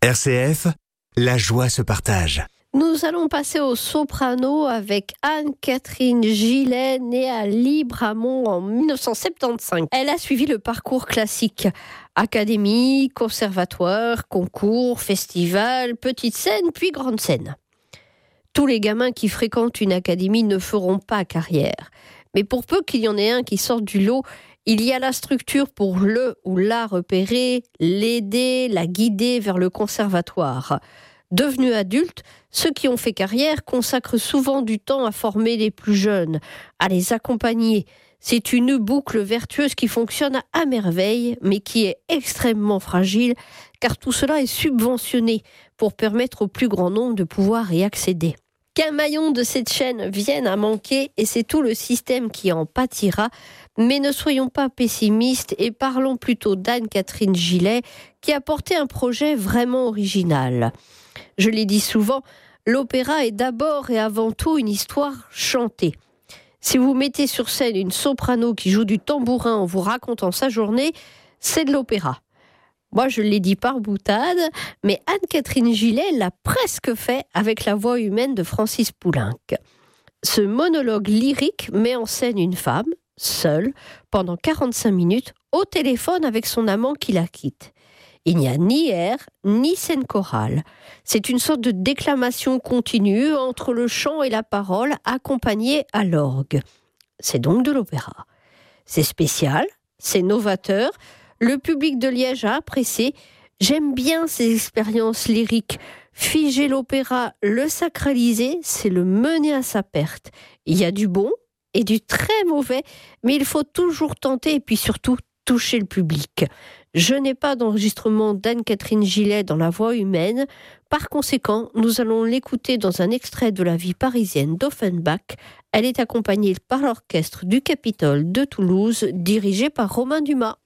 RCF, la joie se partage. Nous allons passer au soprano avec Anne-Catherine Gillet, née à Libramont en 1975. Elle a suivi le parcours classique. Académie, conservatoire, concours, festival, petite scène, puis grande scène. Tous les gamins qui fréquentent une académie ne feront pas carrière. Mais pour peu qu'il y en ait un qui sorte du lot, il y a la structure pour le ou la repérer, l'aider, la guider vers le conservatoire. Devenus adultes, ceux qui ont fait carrière consacrent souvent du temps à former les plus jeunes, à les accompagner. C'est une boucle vertueuse qui fonctionne à merveille, mais qui est extrêmement fragile, car tout cela est subventionné pour permettre au plus grand nombre de pouvoir y accéder. Qu'un maillon de cette chaîne vienne à manquer, et c'est tout le système qui en pâtira. Mais ne soyons pas pessimistes et parlons plutôt d'Anne-Catherine Gillet, qui a porté un projet vraiment original. Je l'ai dit souvent, l'opéra est d'abord et avant tout une histoire chantée. Si vous mettez sur scène une soprano qui joue du tambourin en vous racontant sa journée, c'est de l'opéra. Moi, je l'ai dit par boutade, mais Anne-Catherine Gillet l'a presque fait avec la voix humaine de Francis Poulenc. Ce monologue lyrique met en scène une femme, seule, pendant 45 minutes, au téléphone avec son amant qui la quitte. Il n'y a ni air, ni scène chorale. C'est une sorte de déclamation continue entre le chant et la parole, accompagnée à l'orgue. C'est donc de l'opéra. C'est spécial, c'est novateur. Le public de Liège a apprécié. J'aime bien ces expériences lyriques. Figer l'opéra, le sacraliser, c'est le mener à sa perte. Il y a du bon et du très mauvais, mais il faut toujours tenter et puis surtout toucher le public. Je n'ai pas d'enregistrement d'Anne-Catherine Gillet dans la voix humaine. Par conséquent, nous allons l'écouter dans un extrait de la vie parisienne d'Offenbach. Elle est accompagnée par l'orchestre du Capitole de Toulouse, dirigé par Romain Dumas.